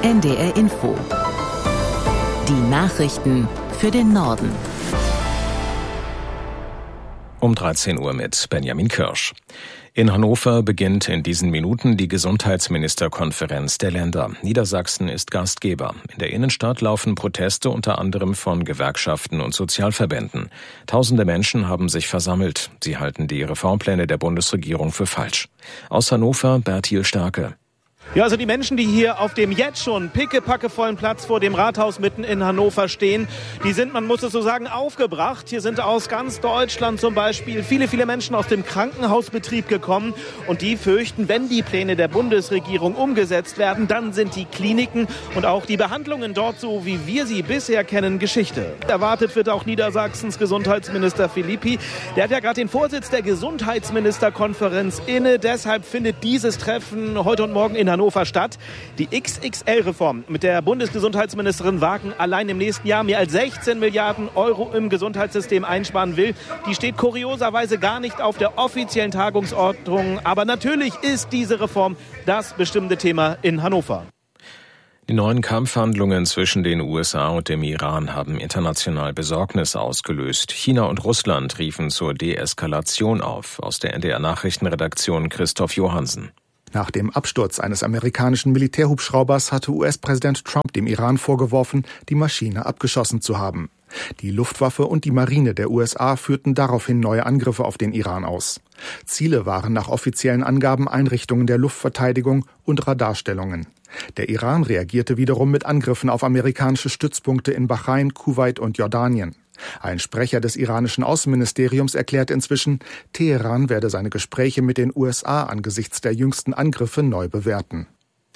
NDR Info. Die Nachrichten für den Norden. Um 13 Uhr mit Benjamin Kirsch. In Hannover beginnt in diesen Minuten die Gesundheitsministerkonferenz der Länder. Niedersachsen ist Gastgeber. In der Innenstadt laufen Proteste unter anderem von Gewerkschaften und Sozialverbänden. Tausende Menschen haben sich versammelt. Sie halten die Reformpläne der Bundesregierung für falsch. Aus Hannover Bertil Starke. Ja, also die Menschen, die hier auf dem jetzt schon pickepackevollen Platz vor dem Rathaus mitten in Hannover stehen, die sind, man muss es so sagen, aufgebracht. Hier sind aus ganz Deutschland zum Beispiel viele Menschen aus dem Krankenhausbetrieb gekommen. Und die fürchten, wenn die Pläne der Bundesregierung umgesetzt werden, dann sind die Kliniken und auch die Behandlungen dort, so wie wir sie bisher kennen, Geschichte. Erwartet wird auch Niedersachsens Gesundheitsminister Philippi. Der hat ja gerade den Vorsitz der Gesundheitsministerkonferenz inne. Deshalb findet dieses Treffen heute und morgen in Hannover statt. Die XXL-Reform mit der Bundesgesundheitsministerin Wagen allein im nächsten Jahr mehr als 16 Milliarden Euro im Gesundheitssystem einsparen will. Die steht kurioserweise gar nicht auf der offiziellen Tagungsordnung. Aber natürlich ist diese Reform das bestimmende Thema in Hannover. Die neuen Kampfhandlungen zwischen den USA und dem Iran haben international Besorgnis ausgelöst. China und Russland riefen zur Deeskalation auf. Aus der NDR-Nachrichtenredaktion Christoph Johansen. Nach dem Absturz eines amerikanischen Militärhubschraubers hatte US-Präsident Trump dem Iran vorgeworfen, die Maschine abgeschossen zu haben. Die Luftwaffe und die Marine der USA führten daraufhin neue Angriffe auf den Iran aus. Ziele waren nach offiziellen Angaben Einrichtungen der Luftverteidigung und Radarstellungen. Der Iran reagierte wiederum mit Angriffen auf amerikanische Stützpunkte in Bahrain, Kuwait und Jordanien. Ein Sprecher des iranischen Außenministeriums erklärt inzwischen, Teheran werde seine Gespräche mit den USA angesichts der jüngsten Angriffe neu bewerten.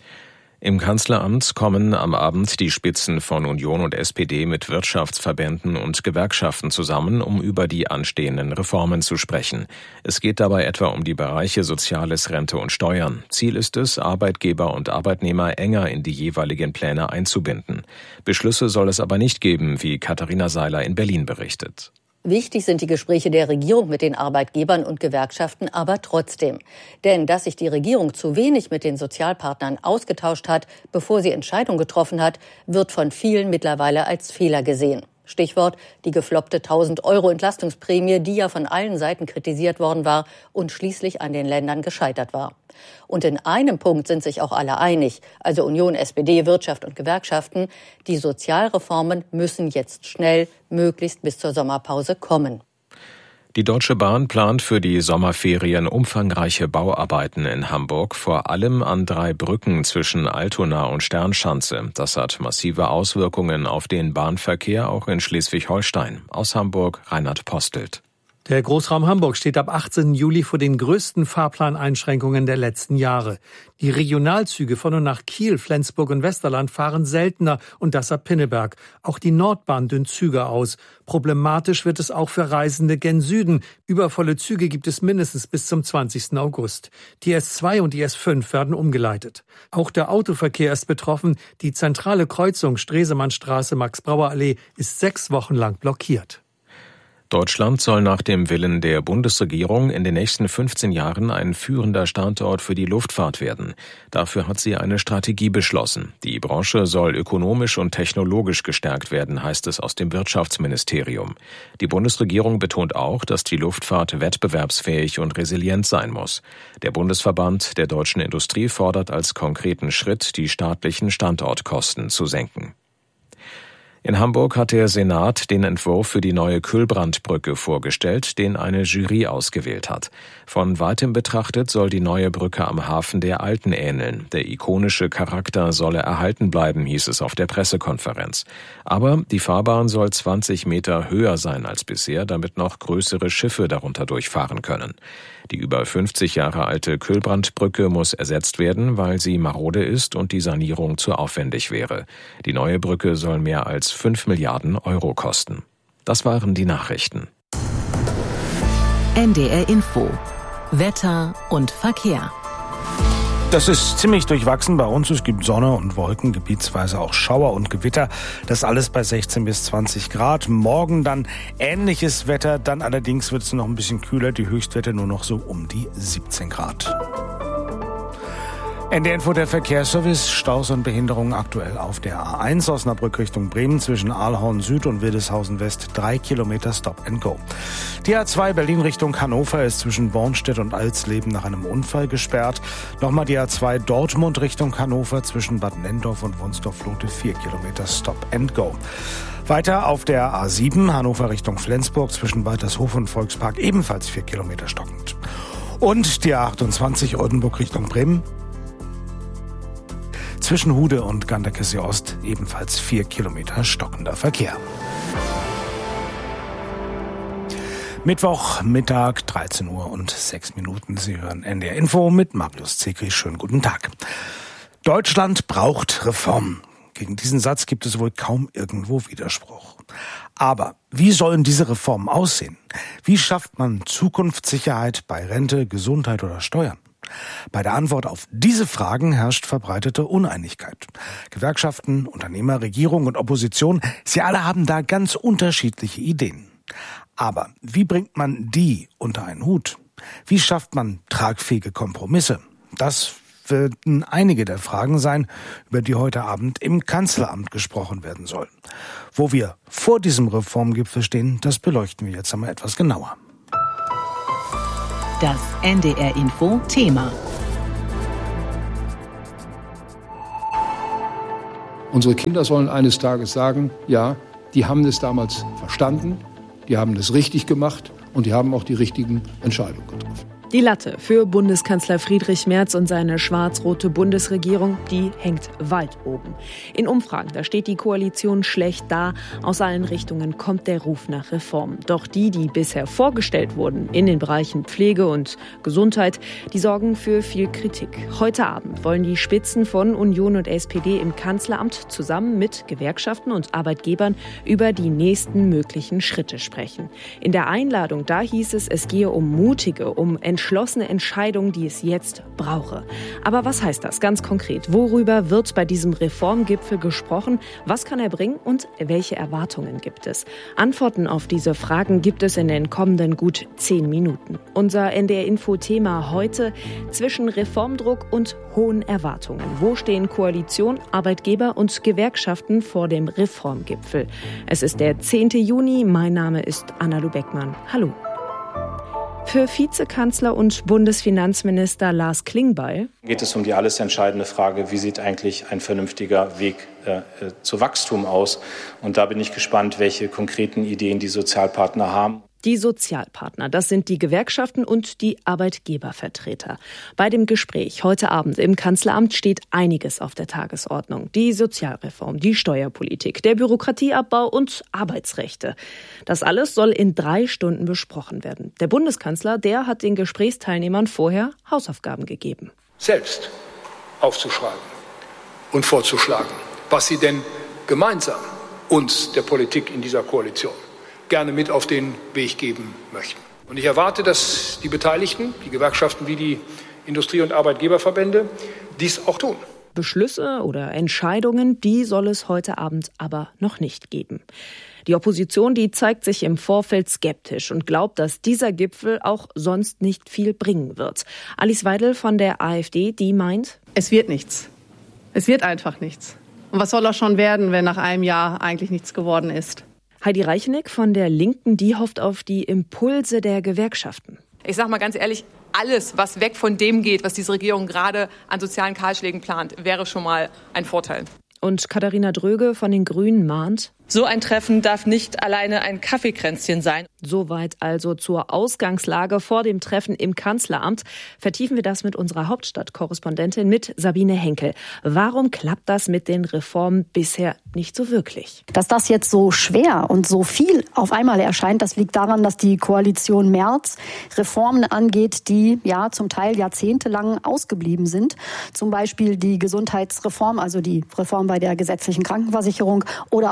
Im Kanzleramt kommen am Abend die Spitzen von Union und SPD mit Wirtschaftsverbänden und Gewerkschaften zusammen, um über die anstehenden Reformen zu sprechen. Es geht dabei etwa um die Bereiche Soziales, Rente und Steuern. Ziel ist es, Arbeitgeber und Arbeitnehmer enger in die jeweiligen Pläne einzubinden. Beschlüsse soll es aber nicht geben, wie Katharina Seiler in Berlin berichtet. Wichtig sind die Gespräche der Regierung mit den Arbeitgebern und Gewerkschaften aber trotzdem. Denn dass sich die Regierung zu wenig mit den Sozialpartnern ausgetauscht hat, bevor sie Entscheidungen getroffen hat, wird von vielen mittlerweile als Fehler gesehen. Stichwort die gefloppte 1.000 € Entlastungsprämie, die ja von allen Seiten kritisiert worden war und schließlich an den Ländern gescheitert war. Und in einem Punkt sind sich auch alle einig, also Union, SPD, Wirtschaft und Gewerkschaften, die Sozialreformen müssen jetzt schnell, möglichst bis zur Sommerpause kommen. Die Deutsche Bahn plant für die Sommerferien umfangreiche Bauarbeiten in Hamburg, vor allem an 3 Brücken zwischen Altona und Sternschanze. Das hat massive Auswirkungen auf den Bahnverkehr auch in Schleswig-Holstein. Aus Hamburg Reinhard Postelt. Der Großraum Hamburg steht ab 18. Juli vor den größten Fahrplaneinschränkungen der letzten Jahre. Die Regionalzüge von und nach Kiel, Flensburg und Westerland fahren seltener und das ab Pinneberg. Auch die Nordbahn dünnt Züge aus. Problematisch wird es auch für Reisende gen Süden. Übervolle Züge gibt es mindestens bis zum 20. August. Die S2 und die S5 werden umgeleitet. Auch der Autoverkehr ist betroffen. Die zentrale Kreuzung Stresemannstraße, Max-Brauer-Allee ist 6 Wochen lang blockiert. Deutschland soll nach dem Willen der Bundesregierung in den nächsten 15 Jahren ein führender Standort für die Luftfahrt werden. Dafür hat sie eine Strategie beschlossen. Die Branche soll ökonomisch und technologisch gestärkt werden, heißt es aus dem Wirtschaftsministerium. Die Bundesregierung betont auch, dass die Luftfahrt wettbewerbsfähig und resilient sein muss. Der Bundesverband der deutschen Industrie fordert als konkreten Schritt, die staatlichen Standortkosten zu senken. In Hamburg hat der Senat den Entwurf für die neue Kühlbrandbrücke vorgestellt, den eine Jury ausgewählt hat. Von weitem betrachtet soll die neue Brücke am Hafen der Alten ähneln. Der ikonische Charakter solle erhalten bleiben, hieß es auf der Pressekonferenz. Aber die Fahrbahn soll 20 Meter höher sein als bisher, damit noch größere Schiffe darunter durchfahren können. Die über 50 Jahre alte Kühlbrandbrücke muss ersetzt werden, weil sie marode ist und die Sanierung zu aufwendig wäre. Die neue Brücke soll mehr als 5 Milliarden Euro kosten. Das waren die Nachrichten. NDR Info. Wetter und Verkehr. Das ist ziemlich durchwachsen bei uns. Es gibt Sonne und Wolken, gebietsweise auch Schauer und Gewitter. Das alles bei 16 bis 20 Grad. Morgen dann ähnliches Wetter. Dann allerdings wird es noch ein bisschen kühler. Die Höchstwerte nur noch so um die 17 Grad. NDR Info, der Verkehrsservice. Staus und Behinderungen aktuell auf der A1 Osnabrück Richtung Bremen zwischen Aalhorn Süd und Wildeshausen West 3 Kilometer Stop and Go. Die A2 Berlin Richtung Hannover ist zwischen Bornstedt und Alsleben nach einem Unfall gesperrt. Nochmal die A2 Dortmund Richtung Hannover zwischen Bad Nenndorf und Wunsdorf-Lote 4 Kilometer Stop and Go. Weiter auf der A7 Hannover Richtung Flensburg zwischen Waltershof und Volkspark ebenfalls 4 Kilometer stockend. Und die A28 Oldenburg Richtung Bremen zwischen Hude und Ganderkesee Ost ebenfalls 4 Kilometer stockender Verkehr. Mittwoch, Mittag, 13 Uhr und 6 Minuten. Sie hören NDR Info mit Marius Zekri. Schönen guten Tag. Deutschland braucht Reformen. Gegen diesen Satz gibt es wohl kaum irgendwo Widerspruch. Aber wie sollen diese Reformen aussehen? Wie schafft man Zukunftssicherheit bei Rente, Gesundheit oder Steuern? Bei der Antwort auf diese Fragen herrscht verbreitete Uneinigkeit. Gewerkschaften, Unternehmer, Regierung und Opposition, sie alle haben da ganz unterschiedliche Ideen. Aber wie bringt man die unter einen Hut? Wie schafft man tragfähige Kompromisse? Das werden einige der Fragen sein, über die heute Abend im Kanzleramt gesprochen werden soll. Wo wir vor diesem Reformgipfel stehen, das beleuchten wir jetzt einmal etwas genauer. Das NDR Info Thema. Unsere Kinder sollen eines Tages sagen, ja, die haben es damals verstanden, die haben es richtig gemacht und die haben auch die richtigen Entscheidungen getroffen. Die Latte für Bundeskanzler Friedrich Merz und seine schwarz-rote Bundesregierung, die hängt weit oben. In Umfragen, da steht die Koalition schlecht da. Aus allen Richtungen kommt der Ruf nach Reformen. Doch die bisher vorgestellt wurden in den Bereichen Pflege und Gesundheit, die sorgen für viel Kritik. Heute Abend wollen die Spitzen von Union und SPD im Kanzleramt zusammen mit Gewerkschaften und Arbeitgebern über die nächsten möglichen Schritte sprechen. In der Einladung, da hieß es, es gehe um mutige, um entschlossene Entscheidungen, die es jetzt brauche. Aber was heißt das ganz konkret? Worüber wird bei diesem Reformgipfel gesprochen? Was kann er bringen und welche Erwartungen gibt es? Antworten auf diese Fragen gibt es in den kommenden gut 10 Minuten. Unser NDR-Info-Thema heute: zwischen Reformdruck und hohen Erwartungen. Wo stehen Koalition, Arbeitgeber und Gewerkschaften vor dem Reformgipfel? Es ist der 10. Juni. Mein Name ist Anna-Lu Beckmann. Hallo. Für Vizekanzler und Bundesfinanzminister Lars Klingbeil geht es um die alles entscheidende Frage, wie sieht eigentlich ein vernünftiger Weg zu Wachstum aus? Und da bin ich gespannt, welche konkreten Ideen die Sozialpartner haben. Die Sozialpartner, das sind die Gewerkschaften und die Arbeitgebervertreter. Bei dem Gespräch heute Abend im Kanzleramt steht einiges auf der Tagesordnung. Die Sozialreform, die Steuerpolitik, der Bürokratieabbau und Arbeitsrechte. Das alles soll in 3 Stunden besprochen werden. Der Bundeskanzler, der hat den Gesprächsteilnehmern vorher Hausaufgaben gegeben. Selbst aufzuschreiben und vorzuschlagen, was sie denn gemeinsam uns, der Politik in dieser Koalition, gerne mit auf den Weg geben möchten. Und ich erwarte, dass die Beteiligten, die Gewerkschaften wie die Industrie- und Arbeitgeberverbände, dies auch tun. Beschlüsse oder Entscheidungen, die soll es heute Abend aber noch nicht geben. Die Opposition, die zeigt sich im Vorfeld skeptisch und glaubt, dass dieser Gipfel auch sonst nicht viel bringen wird. Alice Weidel von der AfD, die meint: Es wird nichts. Es wird einfach nichts. Und was soll auch schon werden, wenn nach einem Jahr eigentlich nichts geworden ist? Heidi Reicheneck von der Linken, die hofft auf die Impulse der Gewerkschaften. Ich sage mal ganz ehrlich, alles, was weg von dem geht, was diese Regierung gerade an sozialen Kahlschlägen plant, wäre schon mal ein Vorteil. Und Katharina Dröge von den Grünen mahnt: So ein Treffen darf nicht alleine ein Kaffeekränzchen sein. Soweit also zur Ausgangslage vor dem Treffen im Kanzleramt. Vertiefen wir das mit unserer Hauptstadtkorrespondentin, mit Sabine Henkel. Warum klappt das mit den Reformen bisher nicht so wirklich? Dass das jetzt so schwer und so viel auf einmal erscheint, das liegt daran, dass die Koalition Merz Reformen angeht, die ja zum Teil jahrzehntelang ausgeblieben sind. Zum Beispiel die Gesundheitsreform, also die Reform bei der gesetzlichen Krankenversicherung oder auch die Rentenreform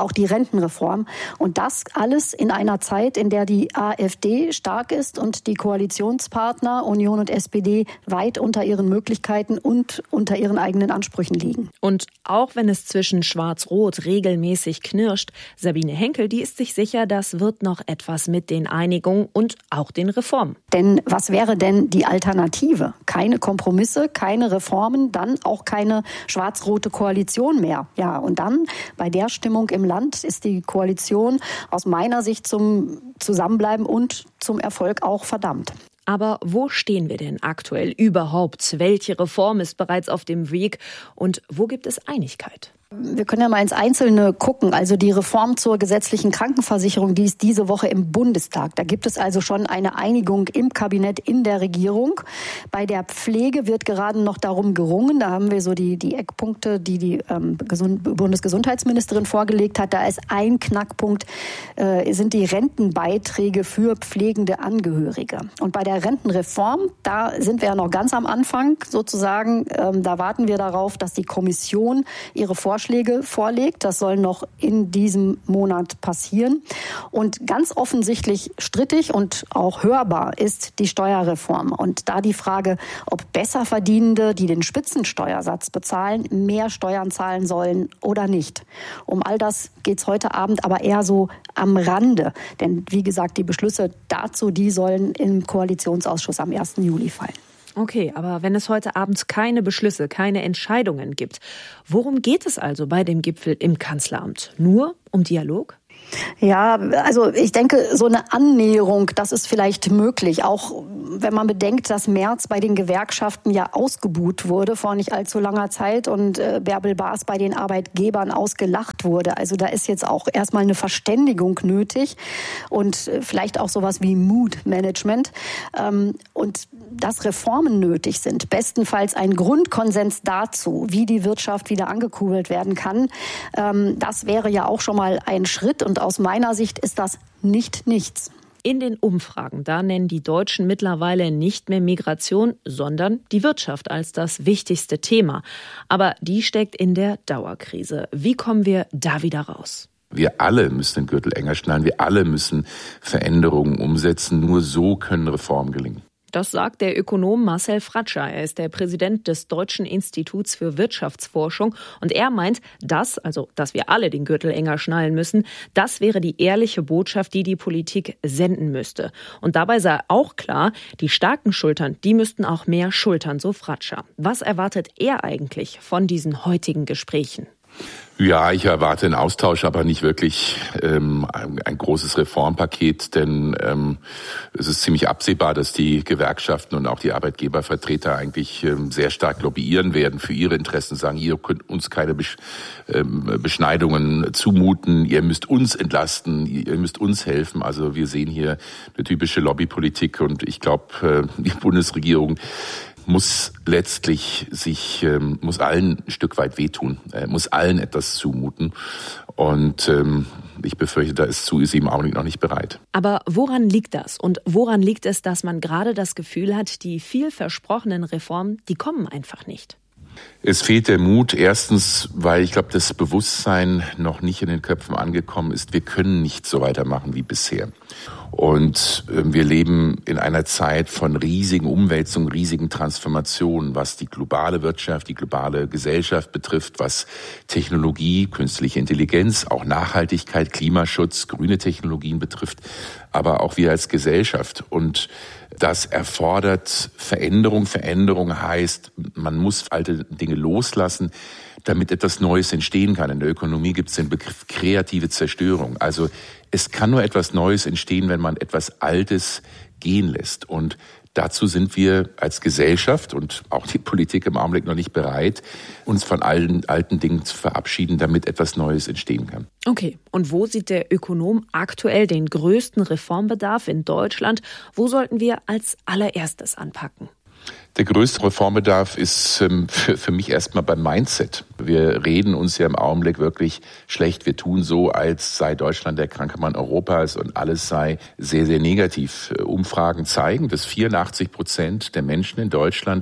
Rentenreform. Und das alles in einer Zeit, in der die AfD stark ist und die Koalitionspartner Union und SPD weit unter ihren Möglichkeiten und unter ihren eigenen Ansprüchen liegen. Und auch wenn es zwischen Schwarz-Rot regelmäßig knirscht, Sabine Henkel, die ist sich sicher, das wird noch etwas mit den Einigungen und auch den Reformen. Denn was wäre denn die Alternative? Keine Kompromisse, keine Reformen, dann auch keine schwarz-rote Koalition mehr. Ja, und dann bei der Stimmung im Land ist die Koalition aus meiner Sicht zum Zusammenbleiben und zum Erfolg auch verdammt. Aber wo stehen wir denn aktuell überhaupt? Welche Reform ist bereits auf dem Weg und wo gibt es Einigkeit? Wir können ja mal ins Einzelne gucken. Also die Reform zur gesetzlichen Krankenversicherung, die ist diese Woche im Bundestag. Da gibt es also schon eine Einigung im Kabinett, in der Regierung. Bei der Pflege wird gerade noch darum gerungen. Da haben wir so die Eckpunkte, die Bundesgesundheitsministerin vorgelegt hat. Da ist ein Knackpunkt, sind die Rentenbeiträge für pflegende Angehörige. Und bei der Rentenreform, da sind wir ja noch ganz am Anfang sozusagen. Da warten wir darauf, dass die Kommission ihre Vorschläge vorlegt. Das soll noch in diesem Monat passieren. Und ganz offensichtlich strittig und auch hörbar ist die Steuerreform. Und da die Frage, ob Besserverdienende, die den Spitzensteuersatz bezahlen, mehr Steuern zahlen sollen oder nicht. Um all das geht es heute Abend aber eher so am Rande. Denn wie gesagt, die Beschlüsse dazu, die sollen im Koalitionsausschuss am 1. Juli fallen. Okay, aber wenn es heute Abend keine Beschlüsse, keine Entscheidungen gibt, worum geht es also bei dem Gipfel im Kanzleramt? Nur um Dialog? Ja, also ich denke, so eine Annäherung, das ist vielleicht möglich. Auch wenn man bedenkt, dass Merz bei den Gewerkschaften ja ausgebuht wurde vor nicht allzu langer Zeit und Bärbel Baas bei den Arbeitgebern ausgelacht wurde. Also da ist jetzt auch erstmal eine Verständigung nötig und vielleicht auch sowas wie Mood-Management. Und dass Reformen nötig sind, bestenfalls ein Grundkonsens dazu, wie die Wirtschaft wieder angekurbelt werden kann, das wäre ja auch schon mal ein Schritt. Und aus meiner Sicht ist das nicht nichts. In den Umfragen, da nennen die Deutschen mittlerweile nicht mehr Migration, sondern die Wirtschaft als das wichtigste Thema. Aber die steckt in der Dauerkrise. Wie kommen wir da wieder raus? Wir alle müssen den Gürtel enger schnallen. Wir alle müssen Veränderungen umsetzen. Nur so können Reformen gelingen. Das sagt der Ökonom Marcel Fratscher. Er ist der Präsident des Deutschen Instituts für Wirtschaftsforschung. Und er meint, dass wir alle den Gürtel enger schnallen müssen, das wäre die ehrliche Botschaft, die die Politik senden müsste. Und dabei sei auch klar, die starken Schultern, die müssten auch mehr schultern, so Fratscher. Was erwartet er eigentlich von diesen heutigen Gesprächen? Ja, ich erwarte einen Austausch, aber nicht wirklich ein großes Reformpaket, denn es ist ziemlich absehbar, dass die Gewerkschaften und auch die Arbeitgebervertreter eigentlich sehr stark lobbyieren werden für ihre Interessen, sagen, ihr könnt uns keine Beschneidungen zumuten, ihr müsst uns entlasten, ihr müsst uns helfen. Also wir sehen hier eine typische Lobbypolitik und ich glaube, die Bundesregierung muss letztlich muss allen ein Stück weit wehtun, muss allen etwas zumuten. Und ich befürchte, dazu ist sie im Augenblick noch nicht bereit. Aber woran liegt das? Und woran liegt es, dass man gerade das Gefühl hat, die viel versprochenen Reformen, die kommen einfach nicht? Es fehlt der Mut. Erstens, weil ich glaube, das Bewusstsein noch nicht in den Köpfen angekommen ist. Wir können nicht so weitermachen wie bisher. Und wir leben in einer Zeit von riesigen Umwälzungen, riesigen Transformationen, was die globale Wirtschaft, die globale Gesellschaft betrifft, was Technologie, künstliche Intelligenz, auch Nachhaltigkeit, Klimaschutz, grüne Technologien betrifft, aber auch wir als Gesellschaft. Und das erfordert Veränderung. Veränderung heißt, man muss alte Dinge loslassen, damit etwas Neues entstehen kann. In der Ökonomie gibt es den Begriff kreative Zerstörung. Also es kann nur etwas Neues entstehen, wenn man etwas Altes gehen lässt. Und dazu sind wir als Gesellschaft und auch die Politik im Augenblick noch nicht bereit, uns von allen alten Dingen zu verabschieden, damit etwas Neues entstehen kann. Okay, und wo sieht der Ökonom aktuell den größten Reformbedarf in Deutschland? Wo sollten wir als allererstes anpacken? Der größte Reformbedarf ist für mich erstmal beim Mindset. Wir reden uns ja im Augenblick wirklich schlecht. Wir tun so, als sei Deutschland der kranke Mann Europas und alles sei sehr, sehr negativ. Umfragen zeigen, dass 84% der Menschen in Deutschland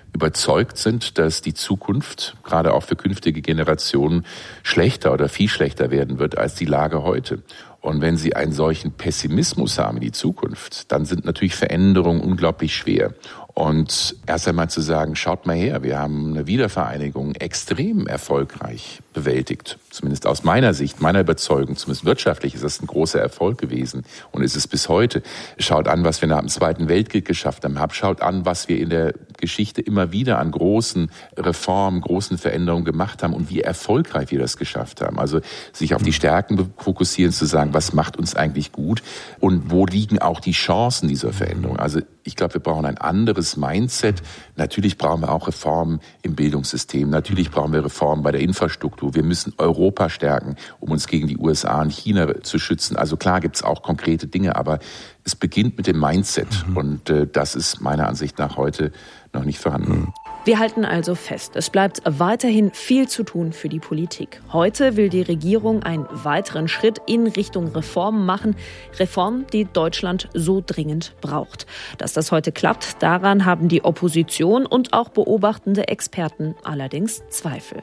überzeugt sind, dass die Zukunft, gerade auch für künftige Generationen, schlechter oder viel schlechter werden wird als die Lage heute. Und wenn Sie einen solchen Pessimismus haben in die Zukunft, dann sind natürlich Veränderungen unglaublich schwer. Und erst einmal zu sagen, schaut mal her, wir haben eine Wiedervereinigung extrem erfolgreich bewältigt. Zumindest aus meiner Sicht, meiner Überzeugung, zumindest wirtschaftlich ist das ein großer Erfolg gewesen und ist es bis heute. Schaut an, was wir nach dem Zweiten Weltkrieg geschafft haben. Schaut an, was wir in der Geschichte immer wieder an großen Reformen, großen Veränderungen gemacht haben und wie erfolgreich wir das geschafft haben. Also sich auf die Stärken fokussieren, zu sagen, was macht uns eigentlich gut und wo liegen auch die Chancen dieser Veränderung. Also ich glaube, wir brauchen ein anderes Mindset. Natürlich brauchen wir auch Reformen im Bildungssystem. Natürlich brauchen wir Reformen bei der Infrastruktur. Wir müssen Europa stärken, um uns gegen die USA und China zu schützen. Also klar gibt es auch konkrete Dinge, aber es beginnt mit dem Mindset. Und das ist meiner Ansicht nach heute noch nicht vorhanden. Wir halten also fest, es bleibt weiterhin viel zu tun für die Politik. Heute will die Regierung einen weiteren Schritt in Richtung Reformen machen. Reformen, die Deutschland so dringend braucht. Dass das heute klappt, daran haben die Opposition und auch beobachtende Experten allerdings Zweifel.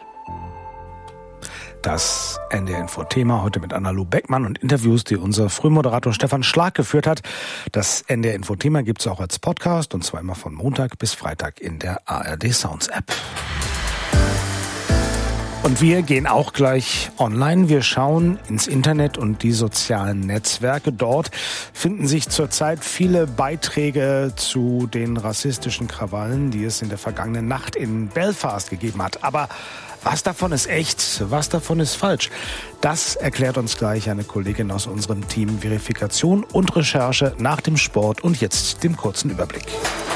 Das NDR-Info-Thema heute mit Anna-Lu Beckmann und Interviews, die unser Frühmoderator Stefan Schlag geführt hat. Das NDR-Info-Thema gibt es auch als Podcast und zwar immer von Montag bis Freitag in der ARD-Sounds-App. Und wir gehen auch gleich online. Wir schauen ins Internet und die sozialen Netzwerke. Dort finden sich zurzeit viele Beiträge zu den rassistischen Krawallen, die es in der vergangenen Nacht in Belfast gegeben hat. Aber was davon ist echt, was davon ist falsch? Das erklärt uns gleich eine Kollegin aus unserem Team Verifikation und Recherche nach dem Sport und jetzt dem kurzen Überblick.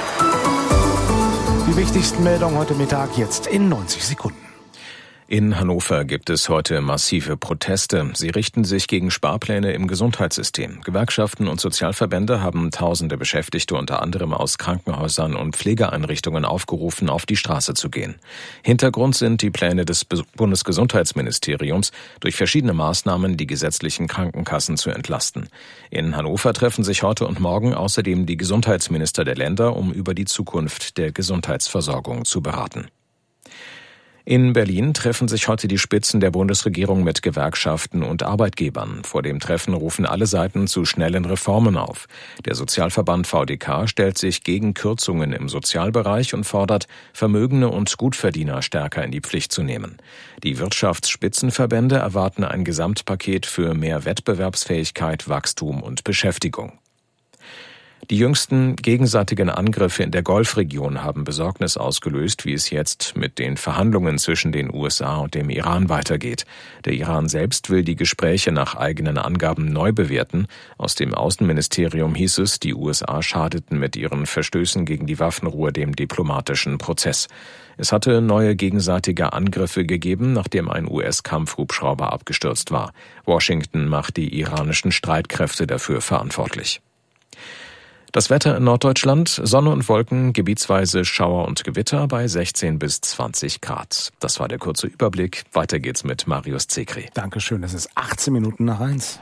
Die wichtigsten Meldungen heute Mittag jetzt in 90 Sekunden. In Hannover gibt es heute massive Proteste. Sie richten sich gegen Sparpläne im Gesundheitssystem. Gewerkschaften und Sozialverbände haben tausende Beschäftigte unter anderem aus Krankenhäusern und Pflegeeinrichtungen aufgerufen, auf die Straße zu gehen. Hintergrund sind die Pläne des Bundesgesundheitsministeriums, durch verschiedene Maßnahmen die gesetzlichen Krankenkassen zu entlasten. In Hannover treffen sich heute und morgen außerdem die Gesundheitsminister der Länder, um über die Zukunft der Gesundheitsversorgung zu beraten. In Berlin treffen sich heute die Spitzen der Bundesregierung mit Gewerkschaften und Arbeitgebern. Vor dem Treffen rufen alle Seiten zu schnellen Reformen auf. Der Sozialverband VDK stellt sich gegen Kürzungen im Sozialbereich und fordert, Vermögende und Gutverdiener stärker in die Pflicht zu nehmen. Die Wirtschaftsspitzenverbände erwarten ein Gesamtpaket für mehr Wettbewerbsfähigkeit, Wachstum und Beschäftigung. Die jüngsten gegenseitigen Angriffe in der Golfregion haben Besorgnis ausgelöst, wie es jetzt mit den Verhandlungen zwischen den USA und dem Iran weitergeht. Der Iran selbst will die Gespräche nach eigenen Angaben neu bewerten. Aus dem Außenministerium hieß es, die USA schadeten mit ihren Verstößen gegen die Waffenruhe dem diplomatischen Prozess. Es hatte neue gegenseitige Angriffe gegeben, nachdem ein US-Kampfhubschrauber abgestürzt war. Washington macht die iranischen Streitkräfte dafür verantwortlich. Das Wetter in Norddeutschland, Sonne und Wolken, gebietsweise Schauer und Gewitter bei 16 bis 20 Grad. Das war der kurze Überblick. Weiter geht's mit Marius Zekri. Dankeschön, es ist 18 Minuten nach 1.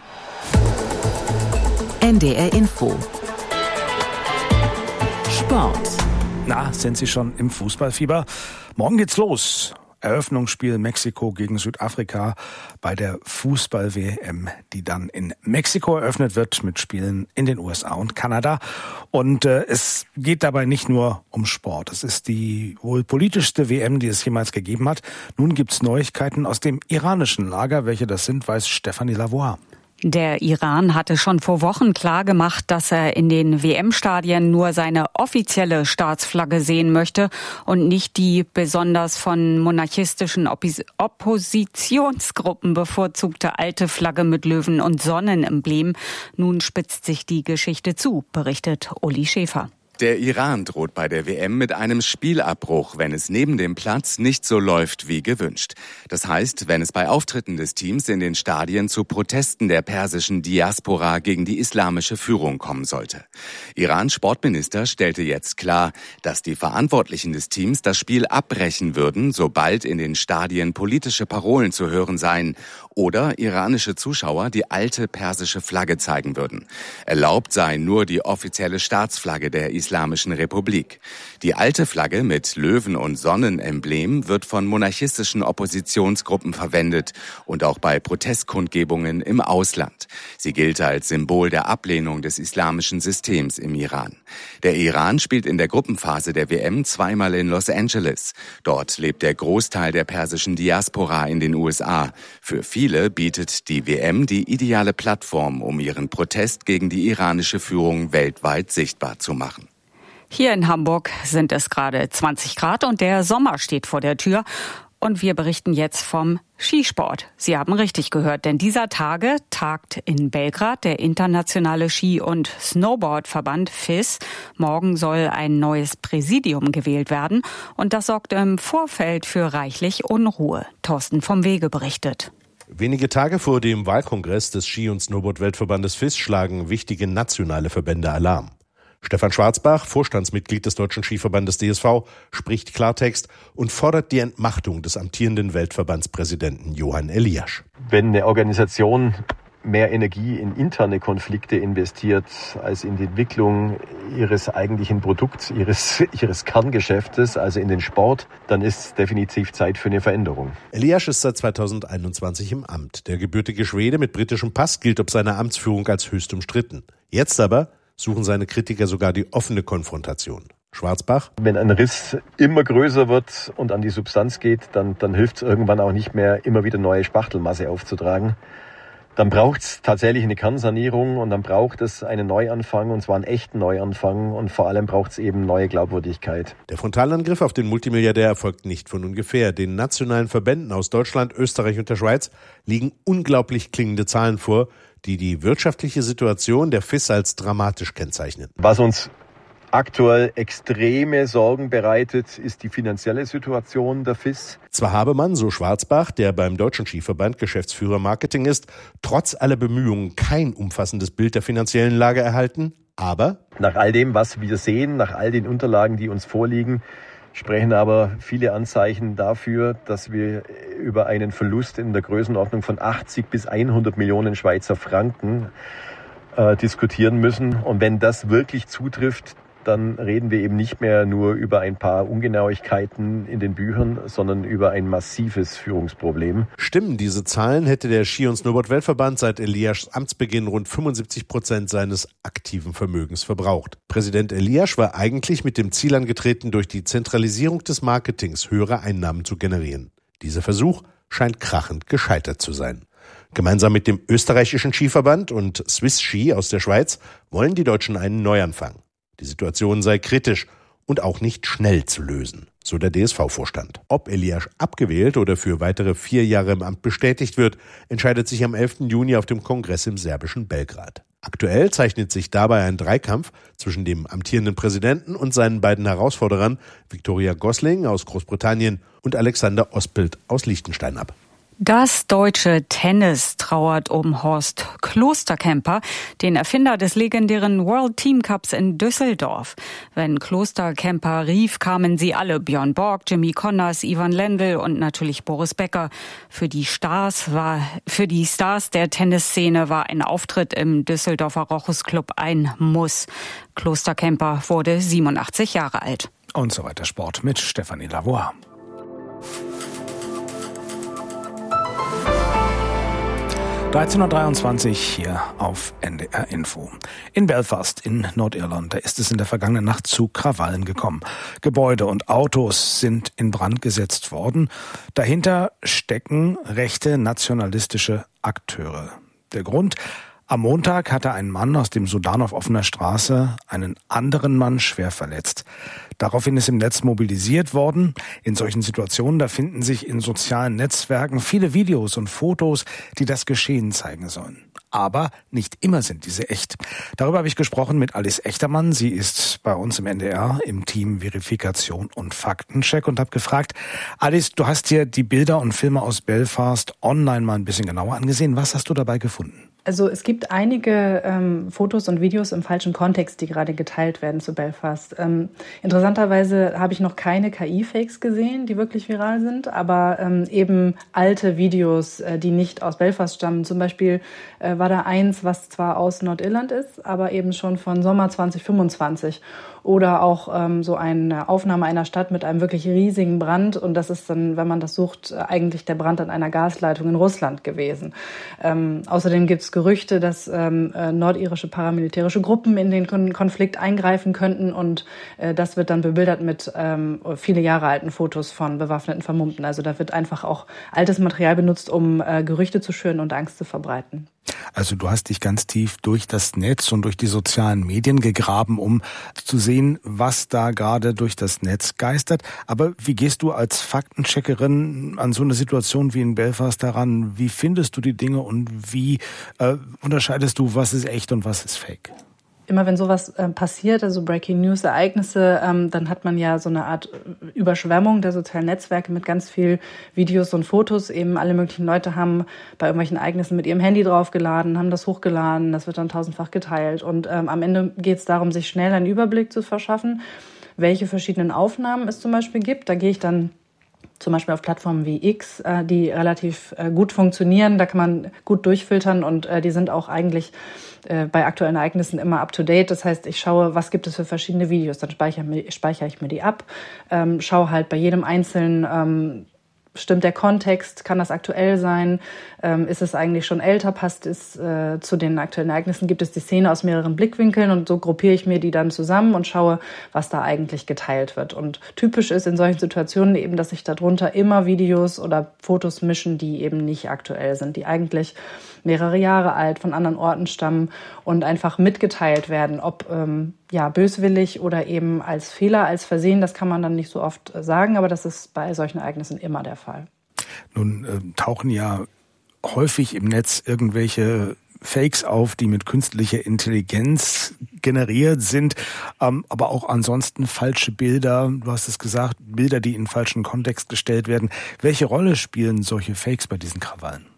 NDR Info. Sport. Na, sind Sie schon im Fußballfieber? Morgen geht's los. Eröffnungsspiel Mexiko gegen Südafrika bei der Fußball-WM, die dann in Mexiko eröffnet wird mit Spielen in den USA und Kanada. Und es geht dabei nicht nur um Sport. Es ist die wohl politischste WM, die es jemals gegeben hat. Nun gibt's Neuigkeiten aus dem iranischen Lager. Welche das sind, weiß Stefanie Lavoie. Der Iran hatte schon vor Wochen klargemacht, dass er in den WM-Stadien nur seine offizielle Staatsflagge sehen möchte und nicht die besonders von monarchistischen Oppositionsgruppen bevorzugte alte Flagge mit Löwen und Sonnenemblem. Nun spitzt sich die Geschichte zu, berichtet Uli Schäfer. Der Iran droht bei der WM mit einem Spielabbruch, wenn es neben dem Platz nicht so läuft wie gewünscht. Das heißt, wenn es bei Auftritten des Teams in den Stadien zu Protesten der persischen Diaspora gegen die islamische Führung kommen sollte. Irans Sportminister stellte jetzt klar, dass die Verantwortlichen des Teams das Spiel abbrechen würden, sobald in den Stadien politische Parolen zu hören seien oder iranische Zuschauer die alte persische Flagge zeigen würden. Erlaubt sei nur die offizielle Staatsflagge der Islamischen Republik. Die alte Flagge mit Löwen- und Sonnenemblem wird von monarchistischen Oppositionsgruppen verwendet und auch bei Protestkundgebungen im Ausland. Sie gilt als Symbol der Ablehnung des islamischen Systems im Iran. Der Iran spielt in der Gruppenphase der WM zweimal in Los Angeles. Dort lebt der Großteil der persischen Diaspora in den USA. Für viele bietet die WM die ideale Plattform, um ihren Protest gegen die iranische Führung weltweit sichtbar zu machen. Hier in Hamburg sind es gerade 20 Grad und der Sommer steht vor der Tür. Und wir berichten jetzt vom Skisport. Sie haben richtig gehört, denn dieser Tage tagt in Belgrad der internationale Ski- und Snowboardverband FIS. Morgen soll ein neues Präsidium gewählt werden und das sorgt im Vorfeld für reichlich Unruhe. Thorsten vom Wege berichtet. Wenige Tage vor dem Wahlkongress des Ski- und Snowboard-Weltverbandes FIS schlagen wichtige nationale Verbände Alarm. Stefan Schwarzbach, Vorstandsmitglied des Deutschen Skiverbandes DSV, spricht Klartext und fordert die Entmachtung des amtierenden Weltverbandspräsidenten Johan Eliasch. Wenn eine Organisation mehr Energie in interne Konflikte investiert, als in die Entwicklung ihres eigentlichen Produkts, ihres Kerngeschäftes, also in den Sport, dann ist definitiv Zeit für eine Veränderung. Eliasch ist seit 2021 im Amt. Der gebürtige Schwede mit britischem Pass gilt ob seiner Amtsführung als höchst umstritten. Jetzt aber suchen seine Kritiker sogar die offene Konfrontation. Schwarzbach: Wenn ein Riss immer größer wird und an die Substanz geht, dann hilft es irgendwann auch nicht mehr, immer wieder neue Spachtelmasse aufzutragen. Dann braucht es tatsächlich eine Kernsanierung und dann braucht es einen Neuanfang, und zwar einen echten Neuanfang, und vor allem braucht es eben neue Glaubwürdigkeit. Der Frontalangriff auf den Multimilliardär erfolgt nicht von ungefähr. Den nationalen Verbänden aus Deutschland, Österreich und der Schweiz liegen unglaublich klingende Zahlen vor, die die wirtschaftliche Situation der FIS als dramatisch kennzeichnen. Was uns aktuell extreme Sorgen bereitet, ist die finanzielle Situation der FIS. Zwar habe man, so Schwarzbach, der beim Deutschen Skiverband Geschäftsführer Marketing ist, trotz aller Bemühungen kein umfassendes Bild der finanziellen Lage erhalten, aber nach all dem, was wir sehen, nach all den Unterlagen, die uns vorliegen, sprechen aber viele Anzeichen dafür, dass wir über einen Verlust in der Größenordnung von 80 bis 100 Millionen Schweizer Franken diskutieren müssen. Und wenn das wirklich zutrifft, dann reden wir eben nicht mehr nur über ein paar Ungenauigkeiten in den Büchern, sondern über ein massives Führungsproblem. Stimmen diese Zahlen, hätte der Ski- und Snowboard-Weltverband seit Eliaschs Amtsbeginn rund 75% seines aktiven Vermögens verbraucht. Präsident Eliasch war eigentlich mit dem Ziel angetreten, durch die Zentralisierung des Marketings höhere Einnahmen zu generieren. Dieser Versuch scheint krachend gescheitert zu sein. Gemeinsam mit dem österreichischen Skiverband und Swiss Ski aus der Schweiz wollen die Deutschen einen Neuanfang. Die Situation sei kritisch und auch nicht schnell zu lösen, so der DSV-Vorstand. Ob Eliasch abgewählt oder für weitere 4 Jahre im Amt bestätigt wird, entscheidet sich am 11. Juni auf dem Kongress im serbischen Belgrad. Aktuell zeichnet sich dabei ein Dreikampf zwischen dem amtierenden Präsidenten und seinen beiden Herausforderern Victoria Gosling aus Großbritannien und Alexander Ospelt aus Liechtenstein ab. Das deutsche Tennis trauert um Horst Klosterkemper, den Erfinder des legendären World Team Cups in Düsseldorf. Wenn Klosterkemper rief, kamen sie alle: Björn Borg, Jimmy Connors, Ivan Lendl und natürlich Boris Becker. Für die Stars der Tennisszene war ein Auftritt im Düsseldorfer Rochus Club ein Muss. Klosterkemper wurde 87 Jahre alt. Und so weiter Sport mit Stefanie Lavoie. (13:23 Uhr) hier auf NDR Info. In Belfast in Nordirland, da ist es in der vergangenen Nacht zu Krawallen gekommen. Gebäude und Autos sind in Brand gesetzt worden. Dahinter stecken rechte nationalistische Akteure. Der Grund: Am Montag hatte ein Mann aus dem Sudan auf offener Straße einen anderen Mann schwer verletzt. Daraufhin ist im Netz mobilisiert worden. In solchen Situationen, da finden sich in sozialen Netzwerken viele Videos und Fotos, die das Geschehen zeigen sollen. Aber nicht immer sind diese echt. Darüber habe ich gesprochen mit Alice Echtermann. Sie ist bei uns im NDR im Team Verifikation und Faktencheck und habe gefragt: Alice, du hast dir die Bilder und Filme aus Belfast online mal ein bisschen genauer angesehen. Was hast du dabei gefunden? Also es gibt einige Fotos und Videos im falschen Kontext, die gerade geteilt werden zu Belfast. Interessanterweise habe ich noch keine KI-Fakes gesehen, die wirklich viral sind, aber eben alte Videos, die nicht aus Belfast stammen. Zum Beispiel war da eins, was zwar aus Nordirland ist, aber eben schon von Sommer 2025. oder auch so eine Aufnahme einer Stadt mit einem wirklich riesigen Brand. Und das ist dann, wenn man das sucht, eigentlich der Brand an einer Gasleitung in Russland gewesen. Außerdem gibt es Gerüchte, dass nordirische paramilitärische Gruppen in den Konflikt eingreifen könnten. Und das wird dann bebildert mit viele Jahre alten Fotos von bewaffneten Vermummten. Also da wird einfach auch altes Material benutzt, um Gerüchte zu schüren und Angst zu verbreiten. Also du hast dich ganz tief durch das Netz und durch die sozialen Medien gegraben, um zu sehen, was da gerade durch das Netz geistert. Aber wie gehst du als Faktencheckerin an so eine Situation wie in Belfast heran? Wie findest du die Dinge und wie unterscheidest du, was ist echt und was ist fake? Immer wenn sowas passiert, also Breaking News Ereignisse, dann hat man ja so eine Art Überschwemmung der sozialen Netzwerke mit ganz viel Videos und Fotos. Eben alle möglichen Leute haben bei irgendwelchen Ereignissen mit ihrem Handy draufgeladen, haben das hochgeladen, das wird dann tausendfach geteilt. Und am Ende geht es darum, sich schnell einen Überblick zu verschaffen, welche verschiedenen Aufnahmen es zum Beispiel gibt. Da gehe ich dann zum Beispiel auf Plattformen wie X, die relativ gut funktionieren. Da kann man gut durchfiltern und die sind auch eigentlich bei aktuellen Ereignissen immer up-to-date. Das heißt, ich schaue, was gibt es für verschiedene Videos. Dann speichere ich mir die ab, schaue halt bei jedem einzelnen, stimmt der Kontext, kann das aktuell sein, ist es eigentlich schon älter, passt es zu den aktuellen Ereignissen, gibt es die Szene aus mehreren Blickwinkeln und so gruppiere ich mir die dann zusammen und schaue, was da eigentlich geteilt wird. Und typisch ist in solchen Situationen eben, dass sich darunter immer Videos oder Fotos mischen, die eben nicht aktuell sind, die eigentlich mehrere Jahre alt, von anderen Orten stammen und einfach mitgeteilt werden, ob böswillig oder eben als Fehler, als Versehen, das kann man dann nicht so oft sagen, aber das ist bei solchen Ereignissen immer der Fall. Nun tauchen ja häufig im Netz irgendwelche Fakes auf, die mit künstlicher Intelligenz generiert sind, aber auch ansonsten falsche Bilder, du hast es gesagt, Bilder, die in falschen Kontext gestellt werden. Welche Rolle spielen solche Fakes bei diesen Krawallen?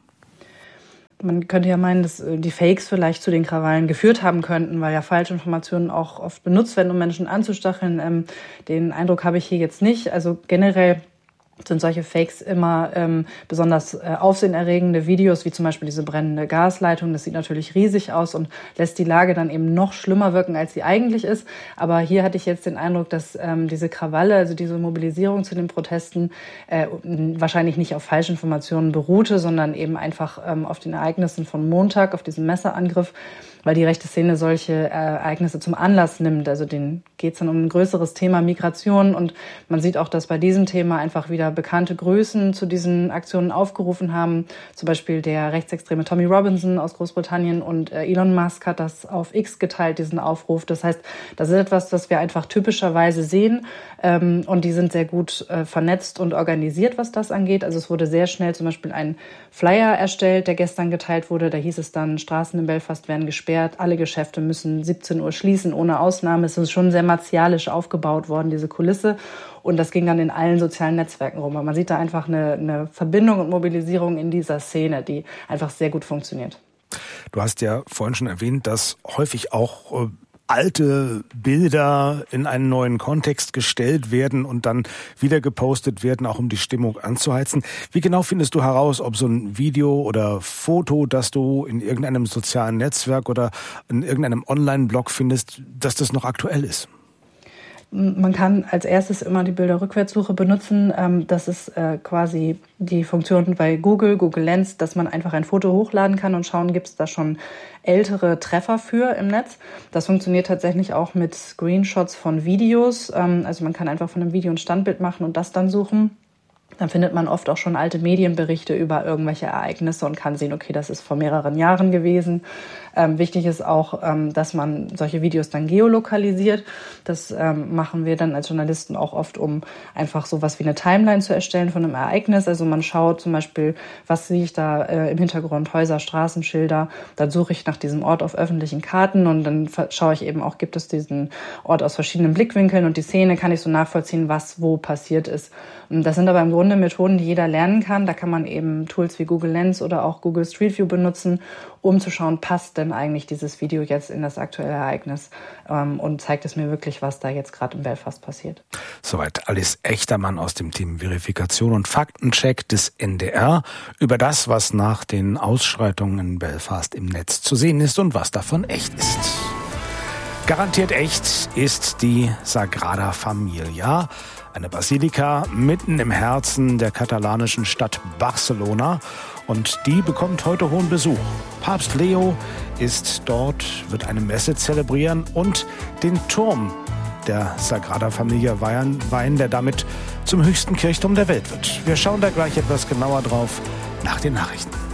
Man könnte ja meinen, dass die Fakes vielleicht zu den Krawallen geführt haben könnten, weil ja Falschinformationen auch oft benutzt werden, um Menschen anzustacheln. Den Eindruck habe ich hier jetzt nicht. Also generell sind solche Fakes immer besonders aufsehenerregende Videos, wie zum Beispiel diese brennende Gasleitung. Das sieht natürlich riesig aus und lässt die Lage dann eben noch schlimmer wirken, als sie eigentlich ist. Aber hier hatte ich jetzt den Eindruck, dass diese Krawalle, also diese Mobilisierung zu den Protesten, wahrscheinlich nicht auf Falschinformationen beruhte, sondern eben einfach auf den Ereignissen von Montag, auf diesem Messerangriff, weil die rechte Szene solche Ereignisse zum Anlass nimmt. Also denen geht es dann um ein größeres Thema Migration und man sieht auch, dass bei diesem Thema einfach wieder bekannte Größen zu diesen Aktionen aufgerufen haben. Zum Beispiel der rechtsextreme Tommy Robinson aus Großbritannien und Elon Musk hat das auf X geteilt, diesen Aufruf. Das heißt, das ist etwas, das wir einfach typischerweise sehen und die sind sehr gut vernetzt und organisiert, was das angeht. Also es wurde sehr schnell zum Beispiel ein Flyer erstellt, der gestern geteilt wurde. Da hieß es dann, Straßen in Belfast werden gesperrt, alle Geschäfte müssen 17 Uhr schließen, ohne Ausnahme. Es ist schon sehr martialisch aufgebaut worden, diese Kulisse. Und das ging dann in allen sozialen Netzwerken rum. Man sieht da einfach eine Verbindung und Mobilisierung in dieser Szene, die einfach sehr gut funktioniert. Du hast ja vorhin schon erwähnt, dass häufig auch alte Bilder in einen neuen Kontext gestellt werden und dann wieder gepostet werden, auch um die Stimmung anzuheizen. Wie genau findest du heraus, ob so ein Video oder Foto, das du in irgendeinem sozialen Netzwerk oder in irgendeinem Online-Blog findest, dass das noch aktuell ist? Man kann als erstes immer die Bilderrückwärtssuche benutzen. Das ist quasi die Funktion bei Google Lens, dass man einfach ein Foto hochladen kann und schauen, gibt es da schon ältere Treffer für im Netz. Das funktioniert tatsächlich auch mit Screenshots von Videos. Also man kann einfach von einem Video ein Standbild machen und das dann suchen. Dann findet man oft auch schon alte Medienberichte über irgendwelche Ereignisse und kann sehen, okay, das ist vor mehreren Jahren gewesen. Wichtig ist auch, dass man solche Videos dann geolokalisiert. Das machen wir dann als Journalisten auch oft, um einfach sowas wie eine Timeline zu erstellen von einem Ereignis. Also man schaut zum Beispiel, was sehe ich da im Hintergrund, Häuser, Straßenschilder. Dann suche ich nach diesem Ort auf öffentlichen Karten und dann schaue ich eben auch, gibt es diesen Ort aus verschiedenen Blickwinkeln und die Szene kann ich so nachvollziehen, was wo passiert ist. Und das sind aber im Grunde Methoden, die jeder lernen kann. Da kann man eben Tools wie Google Lens oder auch Google Street View benutzen, um zu schauen, passt denn eigentlich dieses Video jetzt in das aktuelle Ereignis und zeigt es mir wirklich, was da jetzt gerade in Belfast passiert. Soweit Alice Echtermann aus dem Team Verifikation und Faktencheck des NDR über das, was nach den Ausschreitungen in Belfast im Netz zu sehen ist und was davon echt ist. Garantiert echt ist die Sagrada Familia, eine Basilika mitten im Herzen der katalanischen Stadt Barcelona. Und die bekommt heute hohen Besuch. Papst Leo ist dort, wird eine Messe zelebrieren und den Turm der Sagrada Familia weihen, der damit zum höchsten Kirchturm der Welt wird. Wir schauen da gleich etwas genauer drauf nach den Nachrichten.